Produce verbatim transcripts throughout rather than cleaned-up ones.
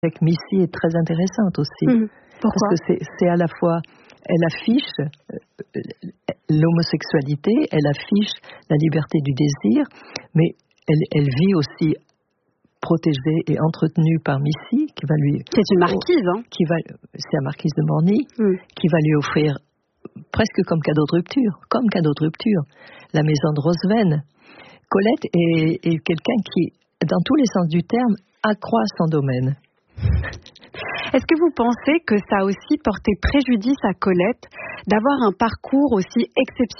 avec Missy est très intéressante aussi. Mmh. Pourquoi ? Parce que c'est, c'est à la fois, elle affiche l'homosexualité, elle affiche la liberté du désir, mais elle, elle vit aussi protégée et entretenue par Missy, qui va lui... C'est une marquise, hein ? Qui va, c'est la marquise de Morny, mmh. qui va lui offrir, presque comme cadeau de rupture, comme cadeau de rupture, la maison de Rosven. Colette est, est quelqu'un qui, dans tous les sens du terme, accroît son domaine. Est-ce que vous pensez que ça a aussi porté préjudice à Colette d'avoir un parcours aussi exceptionnel ?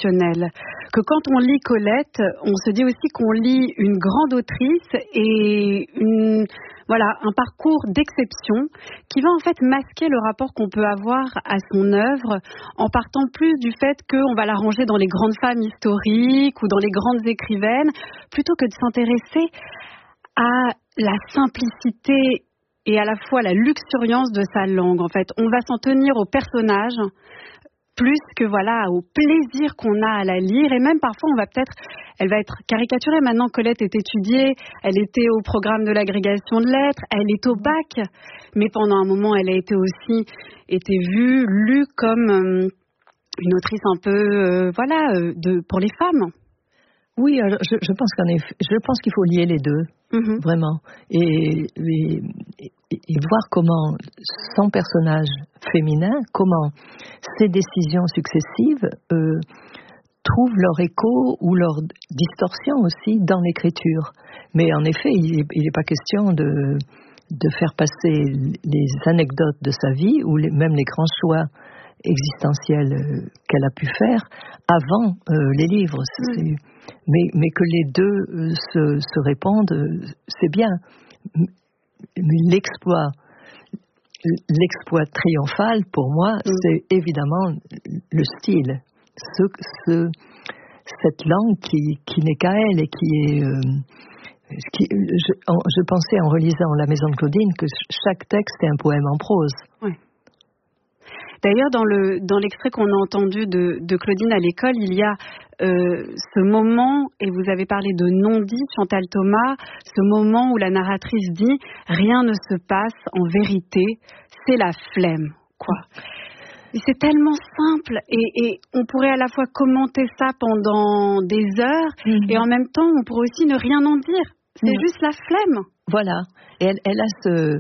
Que quand on lit Colette, on se dit aussi qu'on lit une grande autrice et une, voilà, un parcours d'exception qui va en fait masquer le rapport qu'on peut avoir à son œuvre en partant plus du fait qu'on va la ranger dans les grandes femmes historiques ou dans les grandes écrivaines, plutôt que de s'intéresser à la simplicité et à la fois la luxuriance de sa langue. En fait, on va s'en tenir au personnage plus que voilà au plaisir qu'on a à la lire, et même parfois on va peut-être, elle va être caricaturée. Maintenant, Colette est étudiée, elle était au programme de l'agrégation de lettres, elle est au bac, mais pendant un moment, elle a été aussi été vue, lue comme euh, une autrice un peu, euh, voilà, euh, de pour les femmes. Oui, alors je, je pense qu'en effet, je pense qu'il faut lier les deux, mmh. vraiment, et, et, et voir comment son personnage féminin, comment ses décisions successives euh, trouvent leur écho ou leur distorsion aussi dans l'écriture. Mais en effet, il n'est pas question de, de faire passer les anecdotes de sa vie ou les, même les grands choix existentiels qu'elle a pu faire avant euh, les livres. C'est, mmh. Mais, mais que les deux euh, se, se répondent, euh, c'est bien. L'exploit, l'exploit triomphal, pour moi, mmh. c'est évidemment le style. Ce, ce, cette langue qui, qui n'est qu'à elle et qui est... Euh, qui, je, en, je pensais en relisant La Maison de Claudine que chaque texte est un poème en prose. Oui. D'ailleurs, dans, le, dans l'extrait qu'on a entendu de, de Claudine à l'école, il y a euh, ce moment, et vous avez parlé de non-dit, Chantal Thomas, ce moment où la narratrice dit « Rien ne se passe en vérité, c'est la flemme ». Quoi. Et c'est tellement simple, et, et on pourrait à la fois commenter ça pendant des heures, mmh. et en même temps, on pourrait aussi ne rien en dire. C'est mmh. juste la flemme. Voilà. Et elle, elle a ce...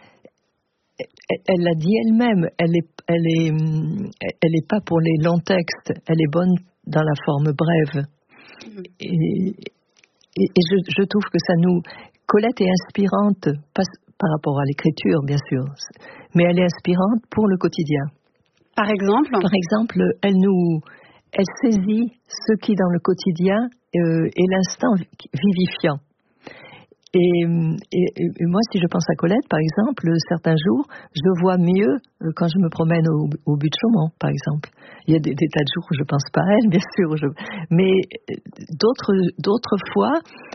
Elle l'a dit elle-même, elle est, elle est, elle est pas pour les longs textes, elle est bonne dans la forme brève. Mmh. Et, et, et je, je trouve que ça nous... Colette est inspirante, pas par rapport à l'écriture, bien sûr, mais elle est inspirante pour le quotidien. Par exemple ? Par exemple, elle nous... Elle saisit ce qui, dans le quotidien, euh, est l'instant vivifiant. Et, et, et moi, si je pense à Colette, par exemple, certains jours, je vois mieux quand je me promène au, au but de Chaumont, par exemple. Il y a des, des tas de jours où je ne pense pas à elle, bien sûr. Je, mais d'autres, d'autres fois,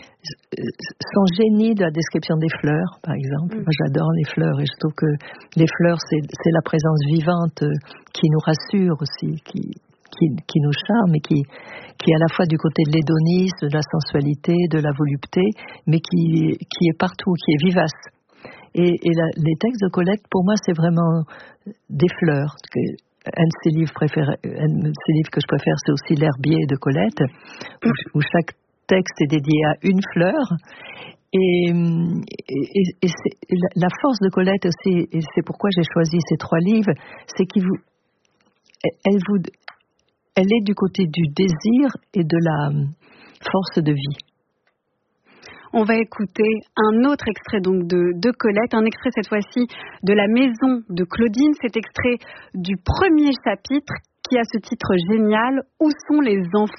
son génie de la description des fleurs, par exemple. Mm. Moi, j'adore les fleurs et je trouve que les fleurs, c'est, c'est la présence vivante qui nous rassure aussi, qui... Qui, qui nous charme et qui, qui est à la fois du côté de l'hédonisme, de la sensualité, de la volupté, mais qui, qui est partout, qui est vivace. Et, et la, les textes de Colette, pour moi, c'est vraiment des fleurs. Un de ses livres, préférés, un de ses livres que je préfère, c'est aussi L'herbier de Colette, où, où chaque texte est dédié à une fleur. Et, et, et c'est, la force de Colette aussi, et c'est pourquoi j'ai choisi ces trois livres, c'est qu'elle vous, elle vous Elle est du côté du désir et de la force de vie. On va écouter un autre extrait donc de, de Colette, un extrait cette fois-ci de La Maison de Claudine, cet extrait du premier chapitre qui a ce titre génial, Où sont les enfants ?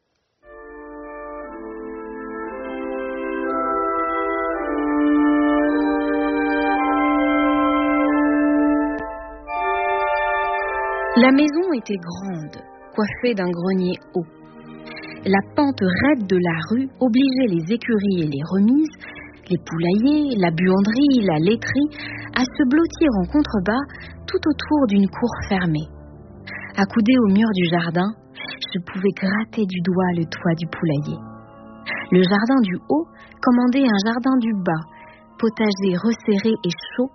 La maison était grande, coiffée d'un grenier haut. La pente raide de la rue obligeait les écuries et les remises, les poulaillers, la buanderie, la laiterie, à se blottir en contrebas tout autour d'une cour fermée. Accoudée au mur du jardin, je pouvais gratter du doigt le toit du poulailler. Le jardin du haut commandait un jardin du bas, potager resserré et chaud